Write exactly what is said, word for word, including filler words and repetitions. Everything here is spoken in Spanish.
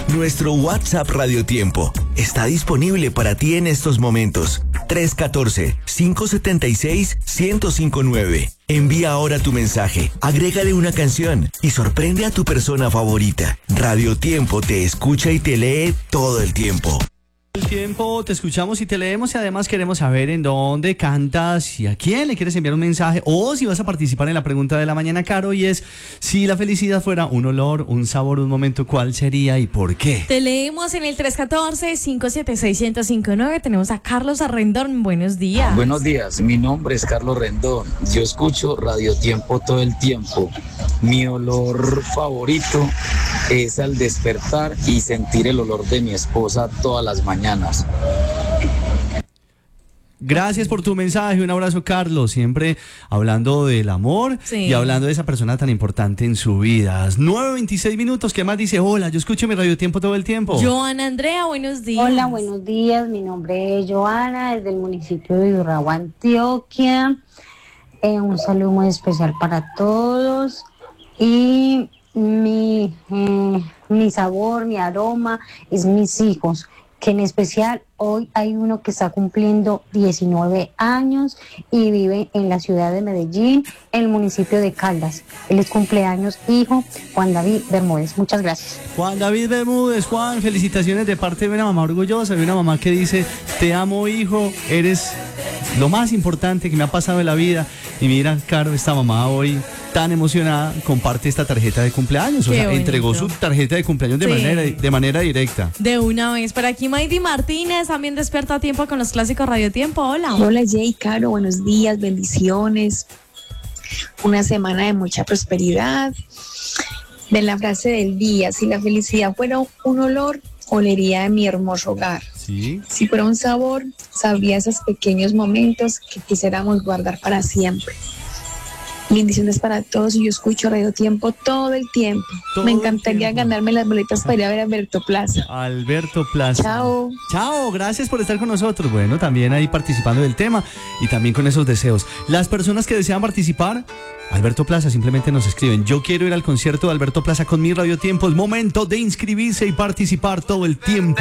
Nuestro WhatsApp Radio Tiempo está disponible para ti en estos momentos. tres uno cuatro, cinco siete seis, uno cero cinco nueve. Envía ahora tu mensaje, agrégale una canción y sorprende a tu persona favorita. Radio Tiempo te escucha y te lee todo el tiempo. El tiempo, te escuchamos y te leemos y además queremos saber en dónde cantas y a quién le quieres enviar un mensaje o si vas a participar en la pregunta de la mañana, Caro, y es si la felicidad fuera un olor, un sabor, un momento, ¿cuál sería y por qué? Te leemos en el tres uno cuatro, cinco siete seis, uno cero cinco nueve. Tenemos a Carlos Rendón. Buenos días. Buenos días, mi nombre es Carlos Rendón. Yo escucho Radio Tiempo todo el tiempo. Mi olor favorito es al despertar y sentir el olor de mi esposa todas las mañanas. Gracias por tu mensaje, un abrazo, Carlos, siempre hablando del amor, sí, y hablando de esa persona tan importante en su vida. nueve veintiséis minutos, ¿qué más dice? Hola, yo escucho mi Radio Tiempo todo el tiempo. Joana Andrea, buenos días. Hola, buenos días, mi nombre es Joana, desde el municipio de Urragua, Antioquia. Eh, un saludo muy especial para todos y mi, eh, mi sabor, mi aroma es mis hijos, que en especial hoy hay uno que está cumpliendo diecinueve años y vive en la ciudad de Medellín, en el municipio de Caldas. Él es cumpleaños, hijo Juan David Bermúdez. Muchas gracias. Juan David Bermúdez, Juan, felicitaciones de parte de una mamá orgullosa, de una mamá que dice, te amo, hijo, eres lo más importante que me ha pasado en la vida. Y mira, Caro, esta mamá hoy tan emocionada comparte esta tarjeta de cumpleaños. O Qué sea, bonito. entregó su tarjeta de cumpleaños de, Sí, manera, de manera directa. De una vez. Por aquí Maydi Martínez también despierta a tiempo con los clásicos Radio Tiempo. Hola. Hola Jay, Caro, buenos días, bendiciones. Una semana de mucha prosperidad. De la frase del día, si la felicidad fuera un olor, olería de mi hermoso hogar. Sí. Si fuera un sabor, sabría esos pequeños momentos que quisiéramos guardar para siempre. Bendiciones para todos y yo escucho Radio Tiempo todo el tiempo. Todo Me encantaría el tiempo. ganarme las boletas para ir a ver a Alberto Plaza. Alberto Plaza. Chao. Chao, gracias por estar con nosotros. Bueno, también ahí participando del tema y también con esos deseos. Las personas que desean participar, Alberto Plaza, simplemente nos escriben. Yo quiero ir al concierto de Alberto Plaza con mi Radio Tiempo. Es momento de inscribirse y participar todo el tiempo.